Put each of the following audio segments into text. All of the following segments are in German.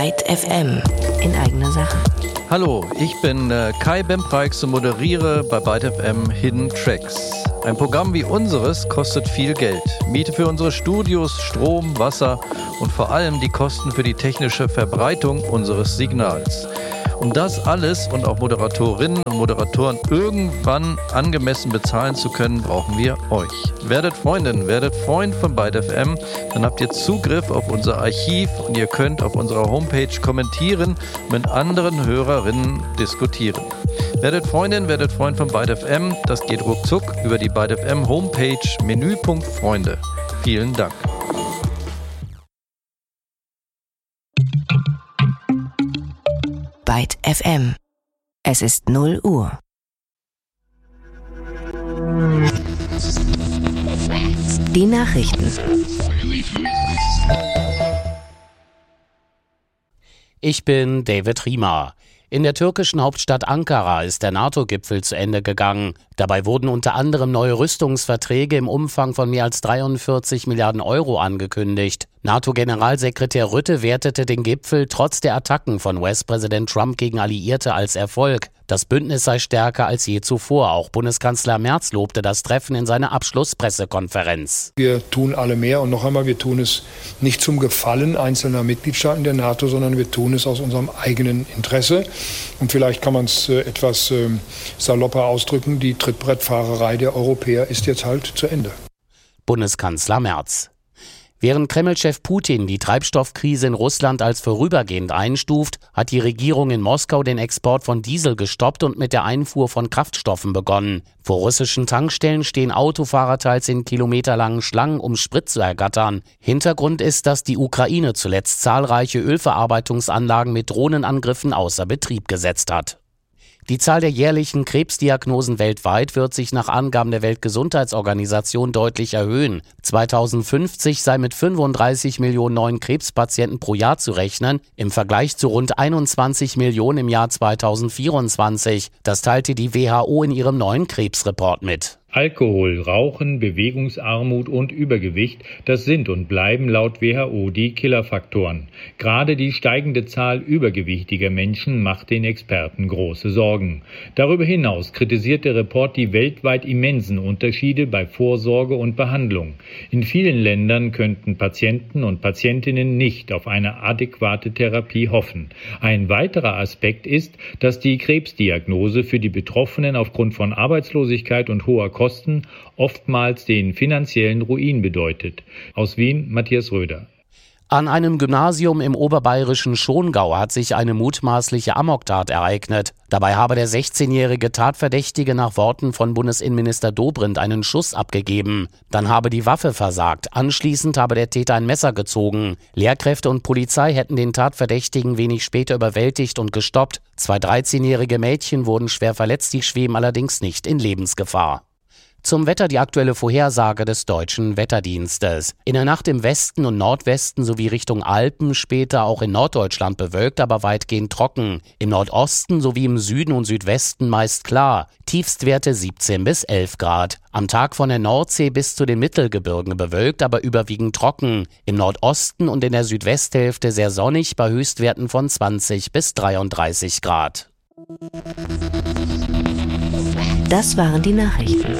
Byte FM in eigener Sache. Hallo, ich bin Kai Bempreix und moderiere bei Byte FM Hidden Tracks. Ein Programm wie unseres kostet viel Geld. Miete für unsere Studios, Strom, Wasser und vor allem die Kosten für die technische Verbreitung unseres Signals. Um das alles und auch Moderatorinnen und Moderatoren irgendwann angemessen bezahlen zu können, brauchen wir euch. Werdet Freundin, werdet Freund von Byte FM, dann habt ihr Zugriff auf unser Archiv und ihr könnt auf unserer Homepage kommentieren und mit anderen Hörerinnen diskutieren. Werdet Freundin, werdet Freund von Byte FM, das geht ruckzuck über die Byte FM Homepage, Menüpunkt Freunde. Vielen Dank. Byte FM. Es ist 0 Uhr. Die Nachrichten. Ich bin David Riemer. In der türkischen Hauptstadt Ankara ist der NATO-Gipfel zu Ende gegangen. Dabei wurden unter anderem neue Rüstungsverträge im Umfang von mehr als 43 Milliarden Euro angekündigt. NATO-Generalsekretär Rutte wertete den Gipfel trotz der Attacken von US-Präsident Trump gegen Alliierte als Erfolg. Das Bündnis sei stärker als je zuvor. Auch Bundeskanzler Merz lobte das Treffen in seiner Abschlusspressekonferenz. Wir tun alle mehr und noch einmal, wir tun es nicht zum Gefallen einzelner Mitgliedstaaten der NATO, sondern wir tun es aus unserem eigenen Interesse. Und vielleicht kann man es etwas salopper ausdrücken, die Trittbrettfahrerei der Europäer ist jetzt halt zu Ende. Bundeskanzler Merz. Während Kreml-Chef Putin die Treibstoffkrise in Russland als vorübergehend einstuft, hat die Regierung in Moskau den Export von Diesel gestoppt und mit der Einfuhr von Kraftstoffen begonnen. Vor russischen Tankstellen stehen Autofahrer teils in kilometerlangen Schlangen, um Sprit zu ergattern. Hintergrund ist, dass die Ukraine zuletzt zahlreiche Ölverarbeitungsanlagen mit Drohnenangriffen außer Betrieb gesetzt hat. Die Zahl der jährlichen Krebsdiagnosen weltweit wird sich nach Angaben der Weltgesundheitsorganisation deutlich erhöhen. 2050 sei mit 35 Millionen neuen Krebspatienten pro Jahr zu rechnen, im Vergleich zu rund 21 Millionen im Jahr 2024. Das teilte die WHO in ihrem neuen Krebsreport mit. Alkohol, Rauchen, Bewegungsarmut und Übergewicht, das sind und bleiben laut WHO die Killerfaktoren. Gerade die steigende Zahl übergewichtiger Menschen macht den Experten große Sorgen. Darüber hinaus kritisiert der Report die weltweit immensen Unterschiede bei Vorsorge und Behandlung. In vielen Ländern könnten Patienten und Patientinnen nicht auf eine adäquate Therapie hoffen. Ein weiterer Aspekt ist, dass die Krebsdiagnose für die Betroffenen aufgrund von Arbeitslosigkeit und hoher Kosten oftmals den finanziellen Ruin bedeutet. Aus Wien, Matthias Röder. An einem Gymnasium im oberbayerischen Schongau hat sich eine mutmaßliche Amoktat ereignet. Dabei habe der 16-jährige Tatverdächtige nach Worten von Bundesinnenminister Dobrindt einen Schuss abgegeben. Dann habe die Waffe versagt. Anschließend habe der Täter ein Messer gezogen. Lehrkräfte und Polizei hätten den Tatverdächtigen wenig später überwältigt und gestoppt. 2 13-jährige Mädchen wurden schwer verletzt, die schweben allerdings nicht in Lebensgefahr. Zum Wetter die aktuelle Vorhersage des Deutschen Wetterdienstes. In der Nacht im Westen und Nordwesten sowie Richtung Alpen, später auch in Norddeutschland bewölkt, aber weitgehend trocken. Im Nordosten sowie im Süden und Südwesten meist klar. Tiefstwerte 17 bis 11 Grad. Am Tag von der Nordsee bis zu den Mittelgebirgen bewölkt, aber überwiegend trocken. Im Nordosten und in der Südwesthälfte sehr sonnig bei Höchstwerten von 20 bis 33 Grad. Das waren die Nachrichten.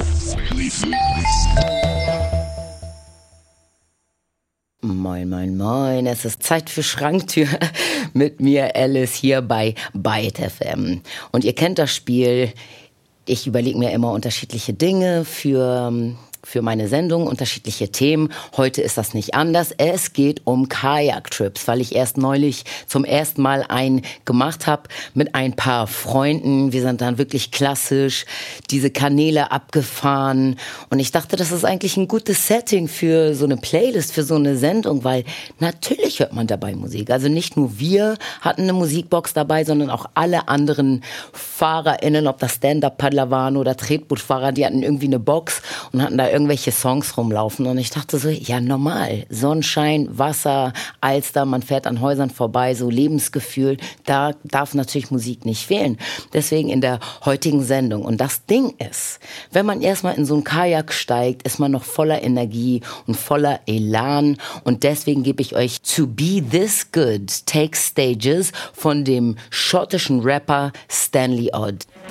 Moin, moin, moin. Es ist Zeit für Schranktür mit mir, Alice, hier bei Byte FM. Und ihr kennt das Spiel. Ich überlege mir immer unterschiedliche Dinge für meine Sendung, unterschiedliche Themen. Heute ist das nicht anders. Es geht um Kajaktrips, weil ich erst neulich zum ersten Mal einen gemacht habe mit ein paar Freunden. Wir sind dann wirklich klassisch diese Kanäle abgefahren. Und ich dachte, das ist eigentlich ein gutes Setting für so eine Playlist, für so eine Sendung, weil natürlich hört man dabei Musik. Also nicht nur wir hatten eine Musikbox dabei, sondern auch alle anderen FahrerInnen, ob das Stand-Up-Paddler waren oder Tretbootfahrer, die hatten irgendwie eine Box und hatten da irgendwelche Songs rumlaufen und ich dachte so, ja normal, Sonnenschein, Wasser, Alster, man fährt an Häusern vorbei, so Lebensgefühl, da darf natürlich Musik nicht fehlen. Deswegen in der heutigen Sendung. Und das Ding ist, wenn man erstmal in so ein Kajak steigt, ist man noch voller Energie und voller Elan und deswegen gebe ich euch To Be This Good Takes Stages von dem schottischen Rapper Stanley Odd.